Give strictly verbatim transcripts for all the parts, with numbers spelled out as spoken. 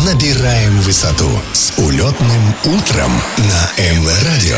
набираем высоту с улетным утром на эм вэ Радио.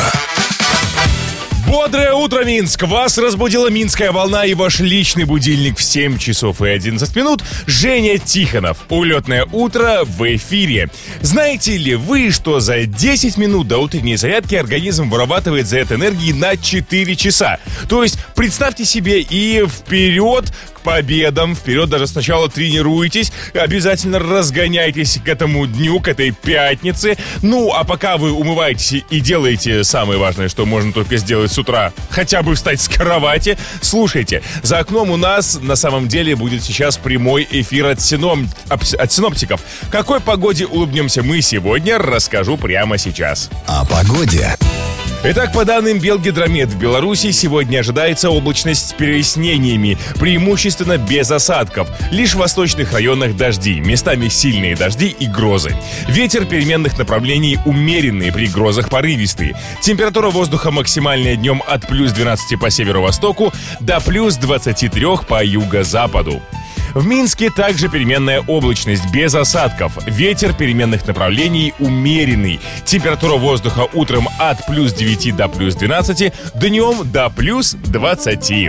Бодрое утро, Минск! Вас разбудила Минская волна и ваш личный будильник в семь часов и одиннадцать минут. Женя Тихонов. Улетное утро в эфире. Знаете ли вы, что за десять минут до утренней зарядки организм вырабатывает заряд энергии на четыре часа? То есть, представьте себе и вперед к победам, вперед даже сначала тренируйтесь, обязательно разгоняйтесь к этому дню, к этой пятнице. Ну, а пока вы умываетесь и делаете самое важное, что можно только сделать с утра, хотя бы встать с кровати, слушайте, за окном у нас на самом деле будет сейчас прямой эфир от, сином... от синоптиков. Какой погоде улыбнемся мы сегодня, расскажу прямо сейчас. О погоде. Итак, по данным Белгидромет, в Беларуси сегодня ожидается облачность с прояснениями, преимущественно без осадков. Лишь в восточных районах дожди, местами сильные дожди и грозы. Ветер переменных направлений умеренный, при грозах порывистый. Температура воздуха максимальная днем от плюс двенадцати по северо-востоку до плюс двадцати трёх по юго-западу. В Минске также переменная облачность, без осадков. Ветер переменных направлений умеренный. Температура воздуха утром от плюс девяти до плюс двенадцати, днем до плюс двадцати.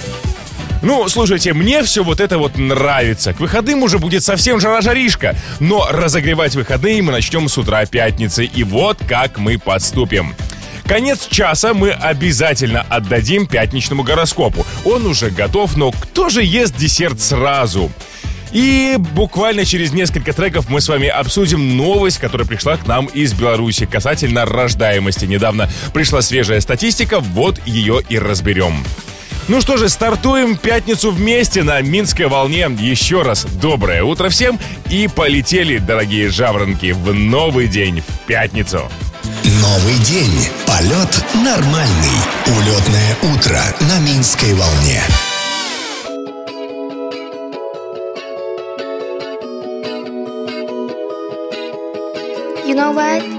Ну, слушайте, мне все вот это вот нравится. К выходным уже будет совсем жара-жаришка. Но разогревать выходные мы начнем с утра пятницы. И вот как мы поступим. Конец часа мы обязательно отдадим пятничному гороскопу. Он уже готов, но кто же ест десерт сразу? И буквально через несколько треков мы с вами обсудим новость, которая пришла к нам из Беларуси касательно рождаемости. Недавно пришла свежая статистика, вот ее и разберем. Ну что же, стартуем пятницу вместе на Минской волне. Еще раз доброе утро всем и полетели, дорогие жаворонки, в новый день, в пятницу. Новый день. Полет нормальный. Улетное утро на Минской волне. You know what?